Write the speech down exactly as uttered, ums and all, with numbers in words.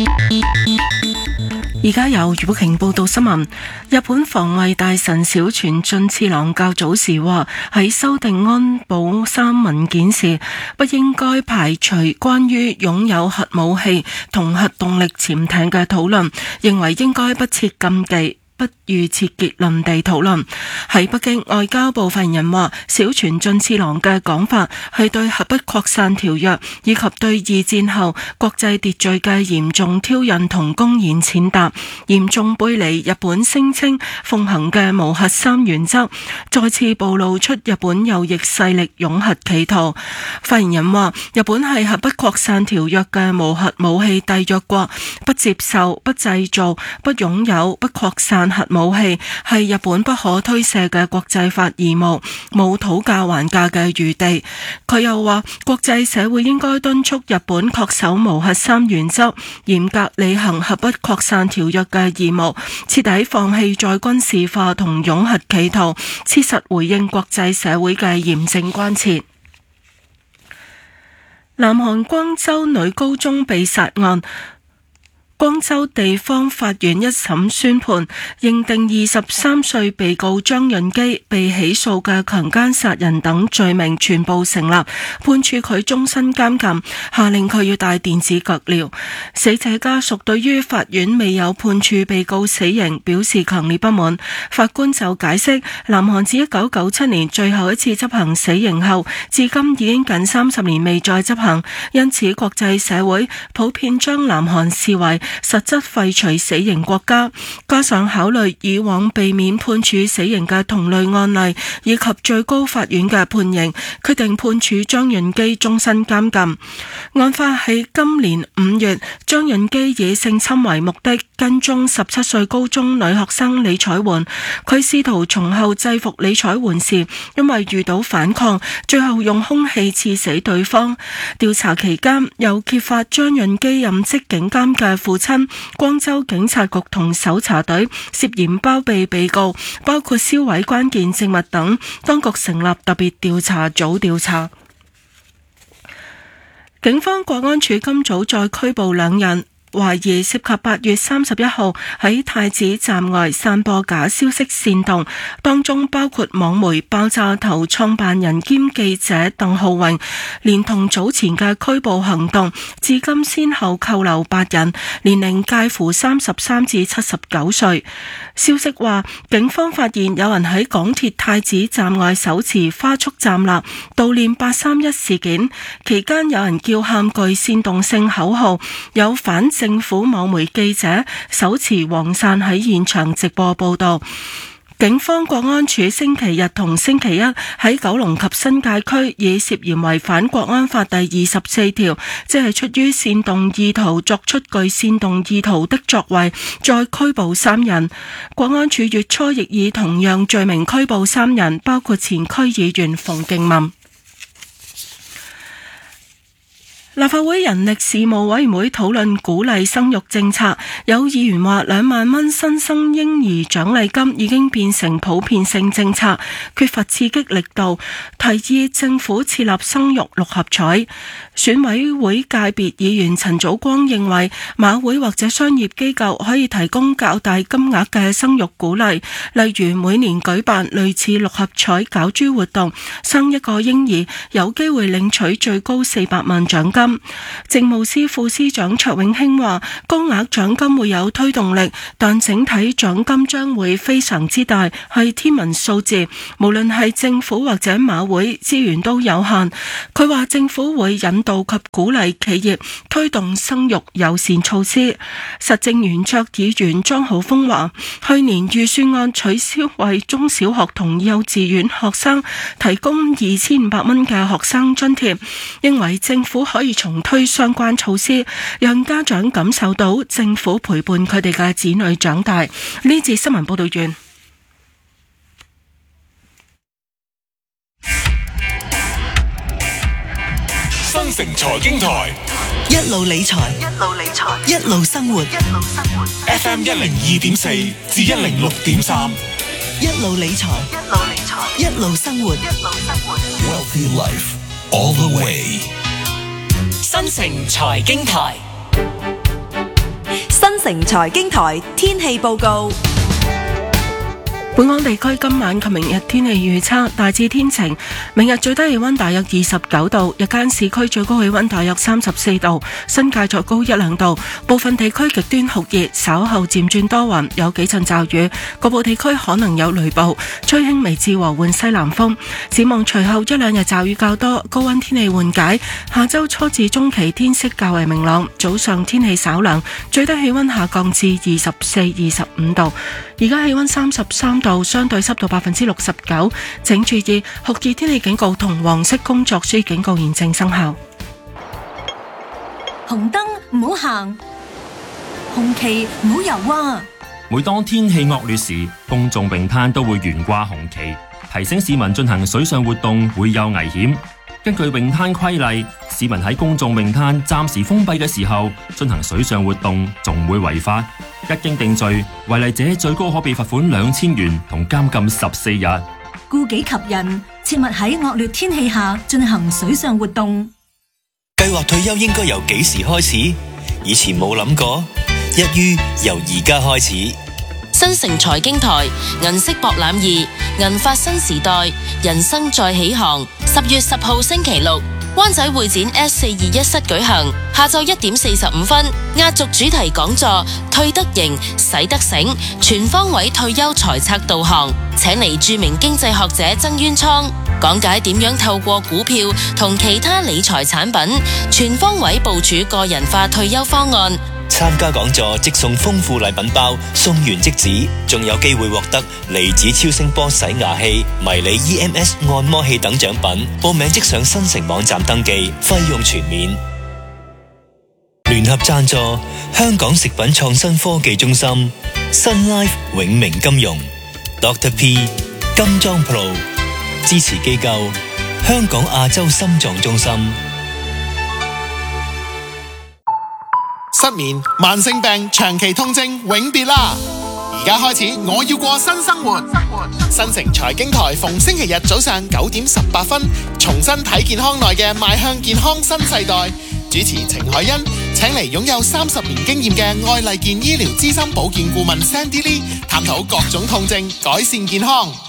而家由余寶瓊報道新聞。日本防衛大臣小泉進次郎較早時話，喺修訂安保三文件時，不應該排除關於擁有核武器同核動力潛艇嘅討論，認為應該不設禁忌，不預設結論地討論。喺北京，外交部發言人話，小泉進次郎嘅講法係對核不擴散條約以及對二戰後國際秩序嘅嚴重挑釁同公然踐踏，嚴重背離日本聲稱奉行嘅無核三原則，再次暴露出日本右翼勢力擁核企圖。發言人話，日本係核不擴散條約嘅無核武器締約國，不接受、不製造、不擁有、不擴散核武器係日本不可推卸嘅國際法義務，冇討價還價嘅餘地。佢又話，國際社會應該敦促日本恪守無核三原則，嚴格履行核不擴散條約嘅義務，徹底放棄再軍事化同擁核企圖，切實回應國際社會嘅嚴正關切。南韓光州女高中被殺案，光州地方法院一審宣判，認定二十三歲被告張潤基被起訴嘅強姦殺人等罪名全部成立，判處佢終身監禁，下令佢要戴電子腳鐐。死者家屬對於法院未有判處被告死刑表示強烈不滿。法官就解釋，南韓自一九九七年最後一次執行死刑後，至今已經近三十年未再執行，因此國際社會普遍將南韓視為實質廢除死刑國家，加上考慮以往避免判處死刑嘅同類案例，以及最高法院嘅判刑，決定判處張潤基終身監禁。案發喺今年五月，張潤基以性侵為目的跟蹤十七歲高中女學生李彩媛，佢試圖從後制服李彩媛時，因為遇到反抗，最後用兇器刺死對方。調查期間又揭發張潤基任職警監嘅父親光州警察局同搜查隊涉嫌包庇被告，包括銷毀關鍵證物等，當局成立特別調查組調查。警方國安處今早再拘捕兩人，懷疑涉及八月三十一號喺太子站外散播假消息煽動，當中包括網媒爆炸頭創辦人兼記者鄧浩榮，連同早前嘅拘捕行動，至今先後扣留八人，年齡介乎三十三至七十九歲。消息話，警方發現有人喺港鐵太子站外手持花束站立，悼念八三一事件，期間有人叫喊具煽動性口號，有反政府網媒記者手持黃傘喺現場直播報道。警方國安處星期日同星期一喺九龍及新界區以涉嫌違反國安法第二十四條，即係出於煽動意圖作出具煽動意圖的作為，再拘捕三人。國安處月初亦以同樣罪名拘捕三人，包括前區議員馮敬文。立法會人力事務委員會討論鼓勵生育政策，有議員話兩萬蚊新生嬰兒獎勵金已經變成普遍性政策，缺乏刺激力度，提議政府設立生育六合彩。選委會界別議員陳祖光認為，馬會或者商業機構可以提供較大金額嘅生育鼓勵，例如每年舉辦類似六合彩攪珠活動，生一個嬰兒有機會領取最高四百萬獎金。政務司副司長卓永興話，高額獎金會有推動力，但整體獎金將會非常之大，係天文數字，無論係政府或者馬會資源都有限。佢話政府會引導及鼓勵企業推動生育友善措施。實政圓桌議員莊浩峰話，去年預算案取消為中小學同幼稚園學生提供二千五百蚊嘅學生津貼，認為政府可以重推相關措施，讓家長感受到政府陪伴佢哋嘅子女長大。呢節新聞報道完。 新城財經台， 一路理財，一路理財，一路生活，一路生活。 F M 一零二點四至一零六點三， 一路理財，一路理財，一路生活，一路生活。 Wealthy Life all the way。 新城財經台， 城財經台天氣報告。 本港地區今晚及明日天氣預測大致天晴，明日最低氣溫大約二十九度，日間市區最高氣溫大約三十四度，新界再高一兩度。部分地區極端酷熱，稍後漸轉多雲，有幾陣驟雨，局部地區可能有雷暴，吹輕微至和緩西南風。展望隨後一兩日驟雨較多，高溫天氣緩解。下周初至中期天色較為明朗，早上天氣稍涼，最低氣溫下降至二十四、二十五度。而家氣溫三十三度，相對濕度百分之六十九。請注意酷熱天氣警告同黃色工作需警告現正生效。 紅燈唔好行，紅旗唔好游啊！ 每當天氣惡劣時，公眾泳灘都會懸掛紅旗，提醒市民進行水上活動會有危險。根據泳灘規例，市民喺公眾泳灘暫時封閉嘅時候進行水上活動，仲會違法。一經定罪，違例者最高可被罰款兩千元同監禁十四日。 顧己及人，切勿喺惡劣天氣下進行水上活動。 計劃退休應該由幾時開始？以前冇諗過，一於由而家開始。 新城財經台銀色博覽二銀髮新時代人生再起航，十月十號星期六，灣仔會展 S 四二一室舉行，下晝一點四十五分，壓軸主題講座退得型使得醒，全方位退休財策導航，請嚟著名經濟學者曾淵滄講解點樣透過股票同其他理財產品，全方位部署個人化退休方案。 參加講座即送豐富禮品包，送完即止，仲有機會獲得離子超聲波洗牙器、迷你 E M S 按摩器等獎品。報名即上新城網站登記，費用全免。聯合贊助香港食品創新科技中心、Sun Life 永明金融、Doctor P 金裝 Pro 支持機構香港亞洲心臟中心。 失眠、慢性病、長期痛症永別啦！而家開始，我要過新生活。新城財經台逢星期日早上九點十八分，重新睇健康內嘅邁向健康新世代。主持程海欣請嚟擁有三十年經驗嘅愛麗健醫療資深保健顧問 Sandy Lee，探討各種痛症，改善健康。